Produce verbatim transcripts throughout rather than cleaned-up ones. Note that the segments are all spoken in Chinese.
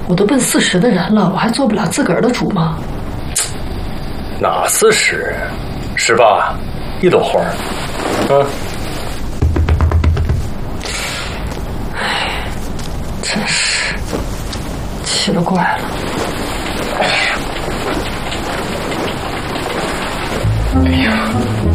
我都奔四十的人了，我还做不了自个儿的主吗？ 哪四十？十八，一朵花。嗯。 哎，真是奇了怪了。 哎呀，哎呀，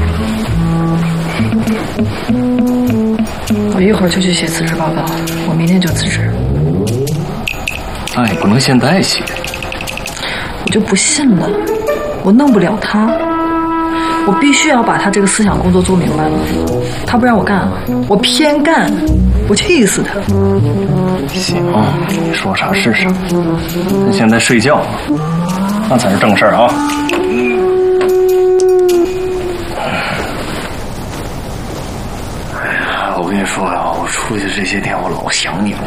我一会儿就去写辞职报告，我明天就辞职。 那也不能现在写。 我就不信了，我弄不了他，我必须要把他这个思想工作做明白了。他不让我干，我偏干，我气死他。 行，你说啥是啥。那现在睡觉，那才是正事儿啊。哎呀，我跟你说啊，我出去这些天我老想你了。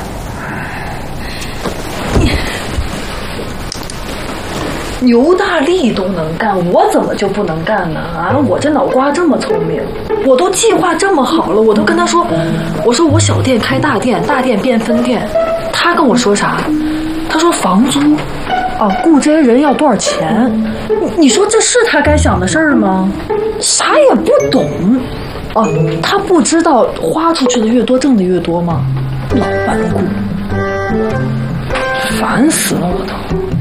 牛大力都能干，我怎么就不能干呢？啊，我这脑瓜这么聪明，我都计划这么好了，我都跟他说，我说我小店开大店，大店变分店。他跟我说啥？他说房租，啊，雇这些人要多少钱？你说这是他该想的事儿吗？啥也不懂。哦、啊，他不知道花出去的越多，挣的越多吗？老顽固，烦死了我都。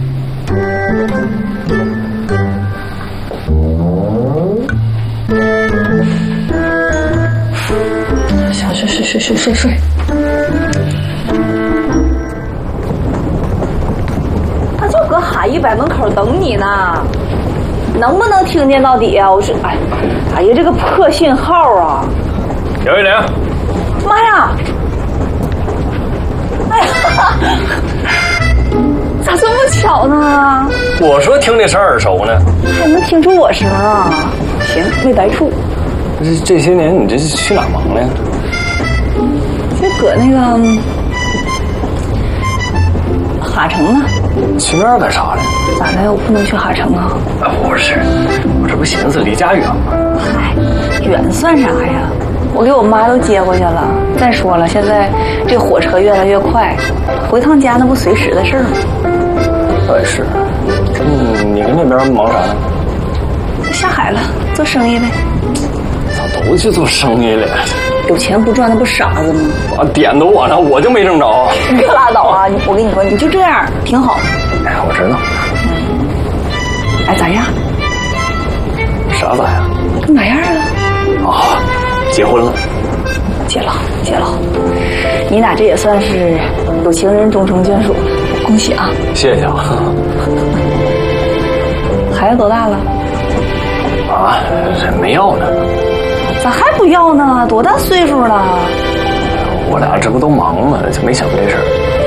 想睡睡睡睡睡睡。 他就搁哈一百门口等你呢，能不能听见到底啊？我是哎，哎呀，这个破信号啊！ 姚一玲， 妈呀！哎呀！咋这么巧呢？ 我说听那声耳熟呢， 还能听出我声啊？行，没白处。 这这些年你这是去哪忙了呀？ 就搁那个哈城呢。 去那儿干啥呢？ 咋的？我不能去哈城啊？ 啊，不是，我这不寻思离家远吗？ 嗨，远算啥呀？我给我妈都接过去了。再说了，现在这火车越来越快，回趟家那不随时的事儿吗？ 哎，是。嗯，你跟那边忙啥呢？ 下海了，做生意呗。 咋都去做生意了？ 有钱不赚，那不傻子吗？ 啊，点的我呢，我就没挣着。 你别拉倒啊！我跟你说，你就这样挺好。 哎，我知道。 嗯。哎，咋样？ 啥咋样？ 哪样啊？ 啊，结婚了。 结了，结了。你俩这也算是有情人终成眷属，恭喜啊！ 谢谢啊。 孩子多大了？ 啊，这没要呢。 咋还不要呢？多大岁数了？ 我俩这不都忙吗？就没想这事儿。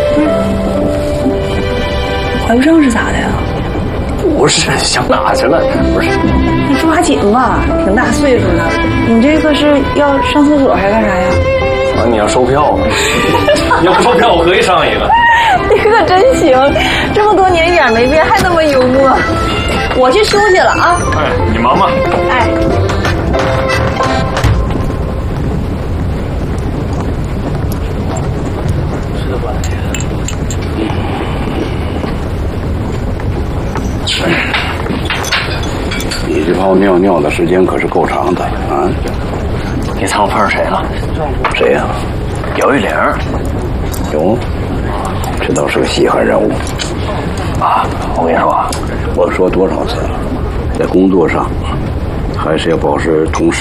嗯。怀不上是咋的呀？ 不是，想哪去了？不是。 你抓紧吧，挺大岁数了。你这个是要上厕所还是干啥呀？ 啊，你要售票？你要不售票，我可以上一个。 你可真行，这么多年一点没变，还那么幽默。我去休息了啊。 哎，你忙吧。 哎。 你这泡尿尿的时间可是够长的啊！ 你猜我碰上谁了？ 谁呀、啊？ 姚玉玲。 哟，这倒是个稀罕人物啊！我跟你说啊， 我说多少次了，在工作上还是要保持同事